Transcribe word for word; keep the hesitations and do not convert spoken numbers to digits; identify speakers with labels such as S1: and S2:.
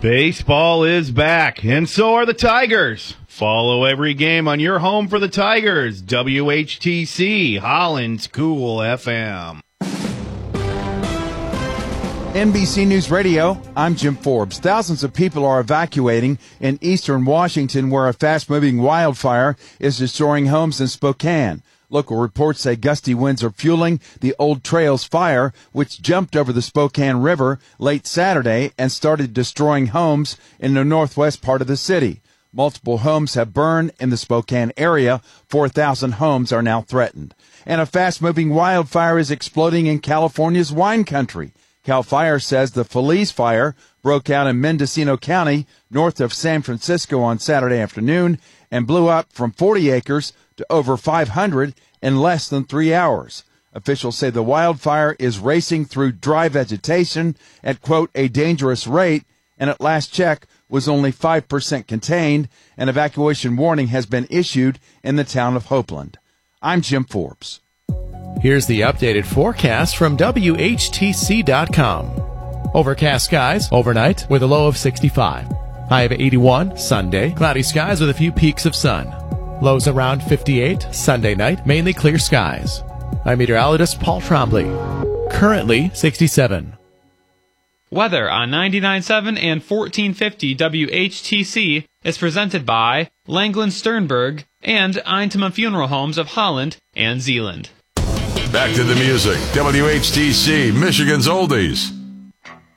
S1: Baseball is back, and so are the Tigers. Follow every game on your home for the Tigers. W H T C, Holland's Cool F M.
S2: N B C News Radio, I'm Jim Forbes. Thousands of people are evacuating in eastern Washington where a fast-moving wildfire is destroying homes in Spokane. Local reports say gusty winds are fueling the Old Trails fire, which jumped over the Spokane River late Saturday and started destroying homes in the northwest part of the city. Multiple homes have burned in the Spokane area. four thousand homes are now threatened. And a fast-moving wildfire is exploding in California's wine country. Cal Fire says the Feliz fire broke out in Mendocino County, north of San Francisco on Saturday afternoon, and blew up from forty acres to over five hundred in less than three hours. Officials say the wildfire is racing through dry vegetation at, quote, a dangerous rate, and at last check was only five percent contained. An evacuation warning has been issued in the town of Hopeland. I'm Jim Forbes.
S3: Here's the updated forecast from W H T C dot com. Overcast skies overnight with a low of sixty-five. High of eighty-one Sunday. Cloudy skies with a few peaks of sun. Lows around fifty-eight Sunday night. Mainly clear skies. I'm meteorologist Paul Trombley. Currently sixty-seven.
S4: Weather on ninety-nine point seven and fourteen fifty W H T C is presented by Langland Sternberg and Eintema Funeral Homes of Holland and Zeeland.
S5: Back to the music. W H T C, Michigan's Oldies.